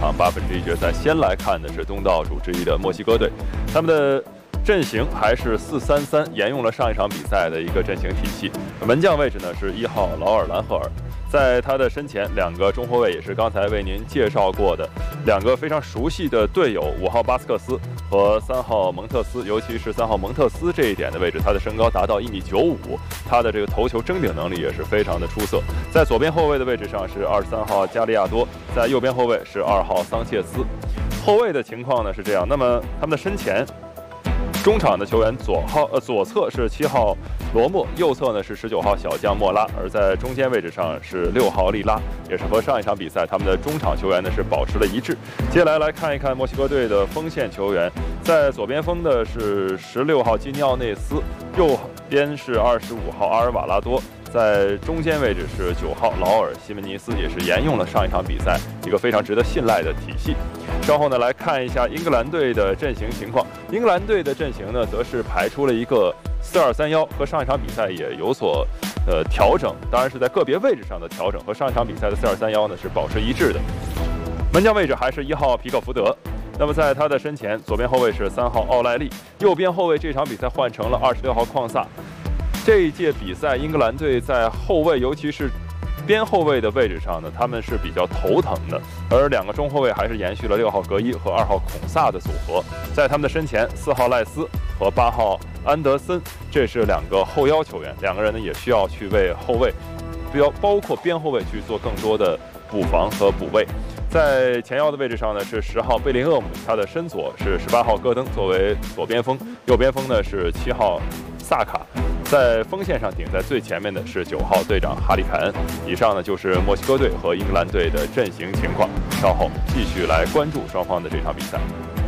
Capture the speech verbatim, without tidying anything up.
场八分之一决赛，先来看的是东道主之一的墨西哥队，他们的阵型还是四三三，沿用了上一场比赛的一个阵型体系。门将位置呢是一号劳尔兰赫尔，在他的身前两个中后卫也是刚才为您介绍过的两个非常熟悉的队友，五号巴斯克斯和三号蒙特斯，尤其是三号蒙特斯这一点的位置，他的身高达到一米九五，他的这个头球争顶能力也是非常的出色。在左边后卫的位置上是二十三号加利亚多，在右边后卫是二号桑切斯。后卫的情况呢是这样，那么他们的身前中场的球员左号呃左侧是七号罗莫，右侧呢是十九号小将莫拉，而在中间位置上是六号利拉，也是和上一场比赛他们的中场球员呢是保持了一致。接下来来看一看墨西哥队的锋线球员，在左边锋的是十六号基尼奥内斯，右边是二十五号阿尔瓦拉多，在中间位置是九号劳尔西门尼斯，也是沿用了上一场比赛一个非常值得信赖的体系。稍后呢，来看一下英格兰队的阵型情况。英格兰队的阵型呢，则是排出了一个四二三一，和上一场比赛也有所呃调整，当然是在个别位置上的调整，和上一场比赛的四二三一呢是保持一致的。门将位置还是一号皮克福德，那么在他的身前，左边后卫是三号奥莱利，右边后卫这场比赛换成了二十六号矿萨。这一届比赛，英格兰队在后卫，尤其是边后卫的位置上呢，他们是比较头疼的，而两个中后卫还是延续了六号格伊和二号孔萨的组合。在他们的身前，四号赖斯和八号安德森，这是两个后腰球员，两个人呢也需要去为后卫，包包括边后卫去做更多的补防和补位。在前腰的位置上呢是十号贝林厄姆，他的身左是十八号戈登作为左边锋，右边锋呢是七号萨卡。在锋线上顶在最前面的是九号队长哈里凯恩。以上呢就是墨西哥队和英格兰队的阵型情况，稍后继续来关注双方的这场比赛。